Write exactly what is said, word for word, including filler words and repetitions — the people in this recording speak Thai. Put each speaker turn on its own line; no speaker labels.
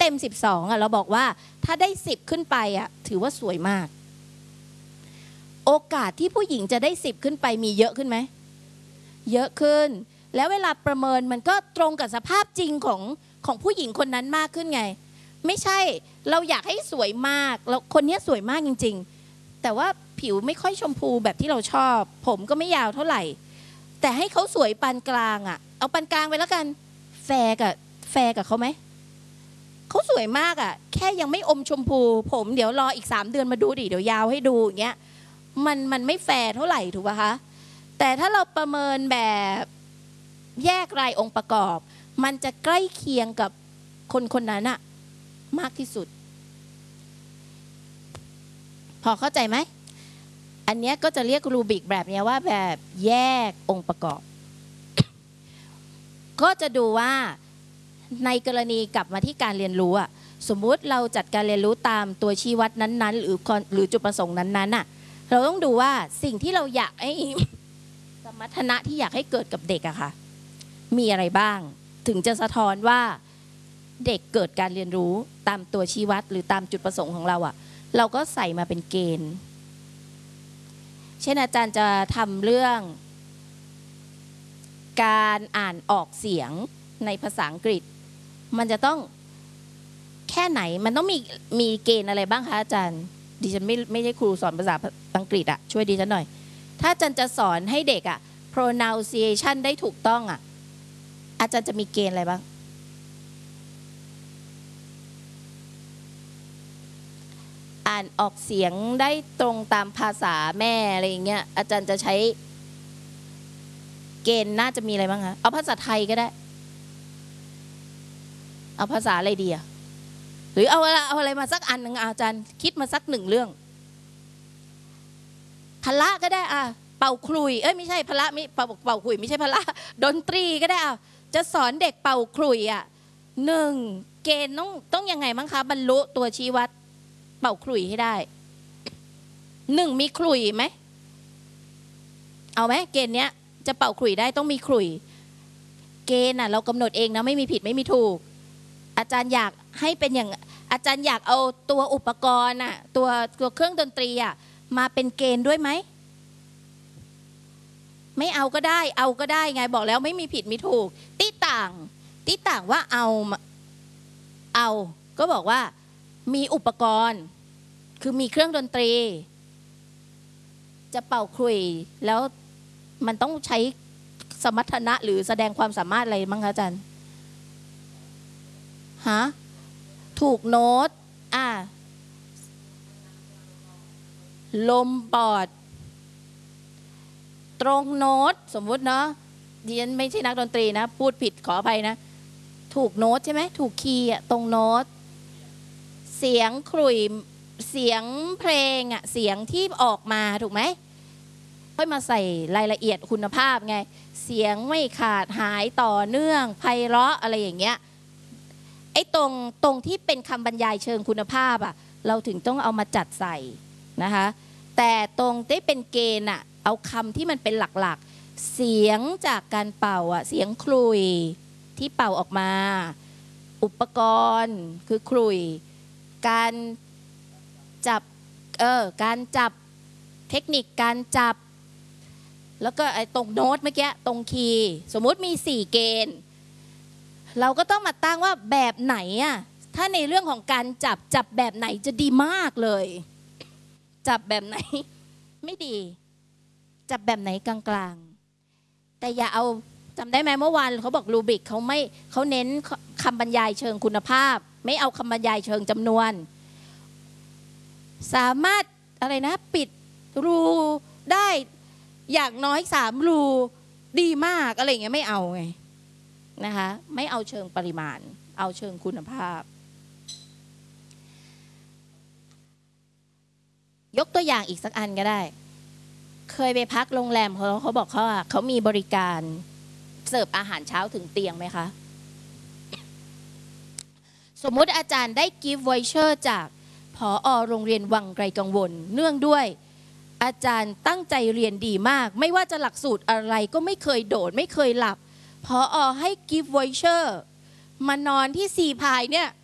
ต็มสิบสองอ่ะเราบอกว่าถ้าได้สิบขึ้นไปอ่ะถือว่าสวยมากโอกาสที่ผู้หญิงจะได้สิบขึ้นไปมีเยอะขึ้นไหมเยอะขึ้นแล้วเวลาประเมินมันก็ตรงกับสภาพจริงของของผู้หญิงคนนั้นมากขึ้นไงไม่ใช่เราอยากให้สวยมากแล้วคนนี้สวยมากจริงๆแต่ว่าผิวไม่ค่อยชมพูแบบที่เราชอบผมก็ไม่ยาวเท่าไหร่แต่ให้เขาสวยปานกลางอ่ะเอาปานกลางไปแล้วกันแฟร์กับแฟร์กับเขาไหมเขาสวยมากอ่ะแค่ยังไม่อมชมพูผมเดี๋ยวรออีกสามเดือนมาดูดิเดี๋ยวยาวให้ดูอย่างเงี้ยมันมันไม่แฟร์เท่าไหร่ถูกป่ะคะแต่ถ้าเราประเมินแบบแยกรายองค์ประกอบมันจะใกล้เคียงกับคนคนนั้นอะมากที่สุดพอเข้าใจไหมอันนี้ก็จะเรียกรูบิกแบบนี้ว่าแบบแยกองค์ประกอบ ก็จะดูว่าในกรณีกลับมาที่การเรียนรู้อะสมมุติเราจัดการเรียนรู้ตามตัวชี้วัดนั้นๆหรือหรือจุดประสงค์นั้นๆอะเราต้องดูว่าสิ่งที่เราอยากให้ สมรรถนะที่อยากให้เกิดกับเด็กอะค่ะมีอะไรบ้างถึงจะสะท้อนว่าเด็กเกิดการเรียนรู้ตามตัวชี้วัดหรือตามจุดประสงค์ของเราอะเราก็ใส่มาเป็นเกณฑ์เช่นอาจารย์จะทำเรื่องการอ่านออกเสียงในภาษาอังกฤษมันจะต้องแค่ไหนมันต้องมีมีเกณฑ์อะไรบ้างคะอาจารย์ดิฉันไม่ไม่ใช่ครูสอนภาษาอังกฤษอะช่วยดิฉันหน่อยถ้าอาจารย์จะสอนให้เด็กอะ pronunciation ได้ถูกต้องอะอาจารย์จะมีเกณฑ์อะไรบ้างอ่านออกเสียงได้ตรงตามภาษาแม่อะไรอย่างเงี้ยอาจารย์จะใช้เกณฑ์น่าจะมีอะไรบ้างคะเอาภาษาไทยก็ได้เอาภาษาอะไรดีอะหรือเอาเอาอะไรมาสักอันหนึ่งอาจารย์คิดมาสักหนึ่งเรื่องพละก็ได้อะเป่าขลุ่ยเอ้ยไม่ใช่พละไม่เป่าเป่าขลุ่ยไม่ใช่พละดนตรีก็ได้อะจะสอนเด็กเป่าขลุ่ยอ่ะหนึ่งเกณฑ์ต้องต้องยังไงมั้งคะบรรลุตัวชี้วัดเป่าขลุ่ยให้ได้หนึ่งมีขลุ่ยไหมเอาไหมเกณฑ์เนี้ยจะเป่าขลุ่ยได้ต้องมีขลุ่ยเกณฑ์อ่ะเรากำหนดเองนะไม่มีผิดไม่มีถูกอาจารย์อยากให้เป็นอย่างอาจารย์อยากเอาตัวอุปกรณ์อ่ะตัวตัวเครื่องดนตรีอ่ะมาเป็นเกณฑ์ด้วยไหมไม่เอาก็ได้เอาก็ได้ไงบอกแล้วไม่มีผิดมีถูกที่ต่างที่ต่างว่าเอาเอาก็บอกว่ามีอุปกรณ์คือมีเครื่องดนตรีจะเป่าขลุ่ยแล้วมันต้องใช้สมรรถนะหรือแสดงความสามารถอะไรมั้งคะอาจารย์ฮะถูกโน้ตอ่ะลมปอดตรงโน้ตสมมุติเนาะดิฉันไม่ใช่นักดนตรีนะพูดผิดขออภัยนะถูกโน้ตใช่ไหมถูกคีย์อะตรงโน้ตเสียงขลุ่ยเสียงเพลงอะเสียงที่ออกมาถูกไหมค่อยมาใส่รายละเอียดคุณภาพไงเสียงไม่ขาดหายต่อเนื่องไพเราะอะไรอย่างเงี้ยไอ้ตรงตรงที่เป็นคำบรรยายเชิงคุณภาพอะเราถึงต้องเอามาจัดใส่นะคะแต่ตรงที่เป็นเกณฑ์อะเอาคำที่มันเป็นหลักๆเสียงจากการเป่าอะเสียงขลุ่ยที่เป่าออกมาอุปกรณ์คือขลุ่ยการจับเออการจับเทคนิคการจับแล้วก็ไอ้ตรงโน้ตเมื่อกี้ตรงคีย์สมมุติมีสี่เกณฑ์เราก็ต้องมาตั้งว่าแบบไหนอะถ้าในเรื่องของการจับจับแบบไหนจะดีมากเลยจับแบบไหนไม่ดีจับแบบไหนกลางๆแต่อย่าเอาจำได้ไหมเมื่อวานเขาบอกรูบิกเขาไม่เขาเน้นคำบรรยายเชิงคุณภาพไม่เอาคำบรรยายเชิงจำนวนสามารถอะไรนะปิดรูได้อย่างน้อยสามรูดีมากอะไรอย่างเงี้ยไม่เอาไงนะคะไม่เอาเชิงปริมาณเอาเชิงคุณภาพยกตัวอย่างอีกสักอันก็ได้เคยไปพักโรงแรมเขาเขาบอกเขาอ่ะเขามีบริการเสิร์ฟอาหารเช้าถึงเตียงไหมคะสมมุติอาจารย์ได้กิฟต์ไวเชอร์จากผอ.โรงเรียนวังไกลกังวลเนื่องด้วยอาจารย์ตั้งใจเรียนดีมากไม่ว่าจะหลักสูตรอะไรก็ไม่เคยโดดไม่เคยหลับผอ.ให้กิฟต์ไวเชอร์มานอนที่ซีพายเนี่ย